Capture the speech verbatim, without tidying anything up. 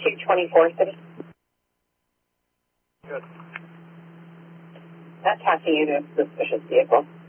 two twenty-four City. Good. Not passing you to a suspicious vehicle.